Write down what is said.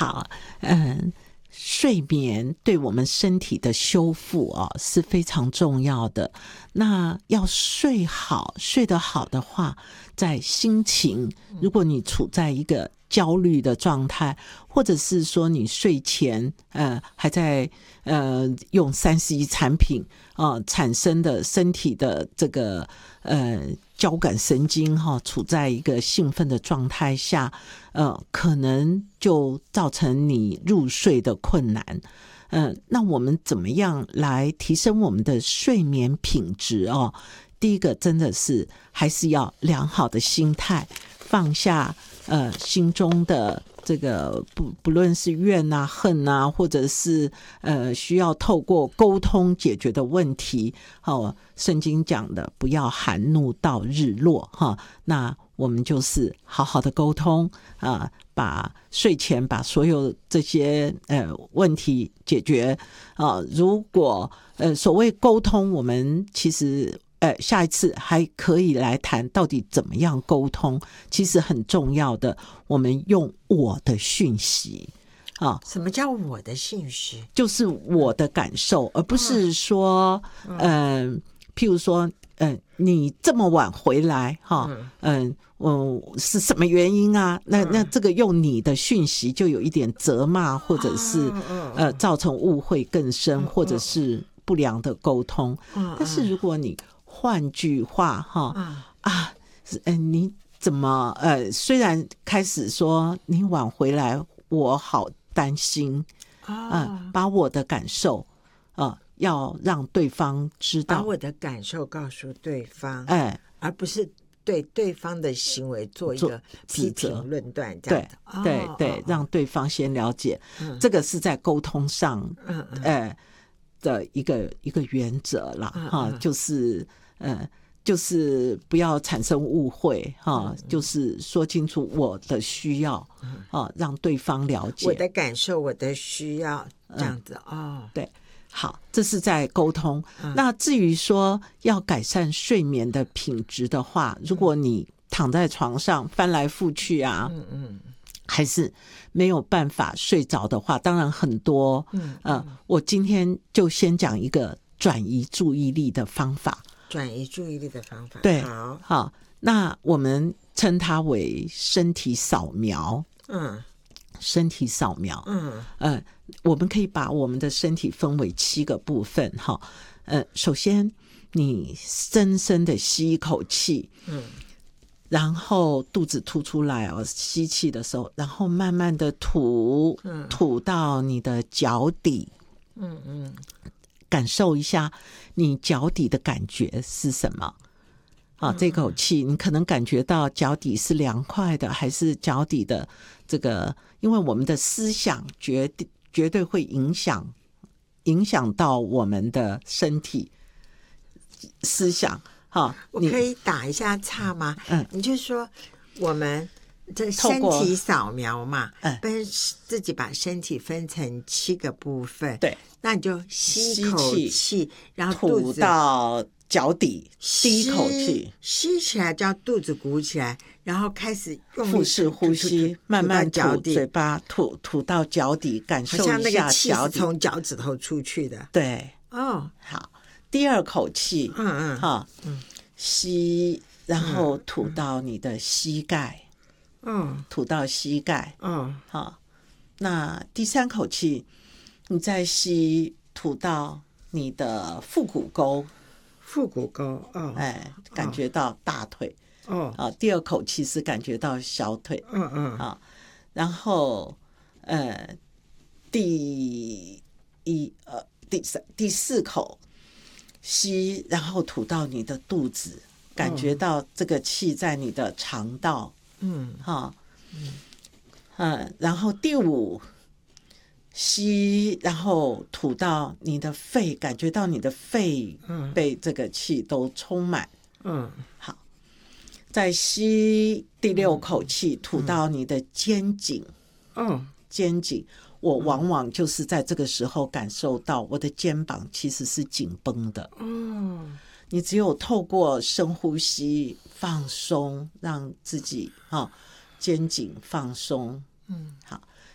好，睡眠对我们身体的修复是非常重要的。那要睡好，睡得好的话，在心情，如果你处在一个焦虑的状态，或者是说你睡前还在用3C 产品产生的身体的这个交感神经处在一个兴奋的状态下，可能就造成你入睡的困难。那我们怎么样来提升我们的睡眠品质第一个真的是还是要良好的心态，放下心中的这个不论是怨啊恨啊，或者是需要透过沟通解决的问题。圣经讲的不要含怒到日落那我们就是好好的沟通把睡前把所有这些问题解决如果所谓沟通，我们其实下一次还可以来谈到底怎么样沟通。其实很重要的，我们用我的讯息什么叫我的讯息？ 就是我的感受，而不是说譬如说你这么晚回来是什么原因啊？那这个用你的讯息就有一点责骂，或者是造成误会更深，或者是不良的沟通。但是如果你换句话你怎么虽然开始说你晚回来我好担心把我的感受要让对方知道， 把我的感受告诉对方而不是对对方的行为做一个批评论断这样的。 对，让对方先了解这个是在沟通上的一个原则啦就是不要产生误会就是说清楚我的需要让对方了解我的感受，我的需要这样子对，好，这是在沟通。那至于说要改善睡眠的品质的话，如果你躺在床上翻来覆去还是没有办法睡着的话，当然很多我今天就先讲一个转移注意力的方法。 转移注意力的方法， 对，好，那我们称它为身体扫描。身体扫描我们可以把我们的身体分为7个部分首先你深深的吸一口气然后肚子凸出来吸气的时候，然后慢慢的吐到你的脚底感受一下你脚底的感觉是什么这口气你可能感觉到脚底是凉快的，还是脚底的这个，因为我们的思想绝对会影响到我们的身体思想我可以打一下岔吗？你就说我们这身体扫描嘛，自己把身体分成7个部分， 对， 那你就吸一口气，然后吐到脚底，第一口气吸起来叫肚子鼓起来，然后开始用腹式呼吸，慢慢吐，嘴巴吐到脚底，感受一下脚底， 好像那个气是从脚趾头出去的。 对，好，第二口气吸，然后吐到你的膝盖，吐到膝盖，好，那第3口气你再吸，吐到你的腹股沟，感觉到大腿，第2口气是感觉到小腿，然后第4口吸，然后吐到你的肚子，感觉到这个气在你的肠道，然后第5吸，然后吐到你的肺，感觉到你的肺被这个气都充满，好，再吸第6口气，吐到你的肩颈，肩颈，我往往就是在这个时候感受到我的肩膀其实是紧绷的，你只有透过深呼吸放松，让自己肩颈放松，好，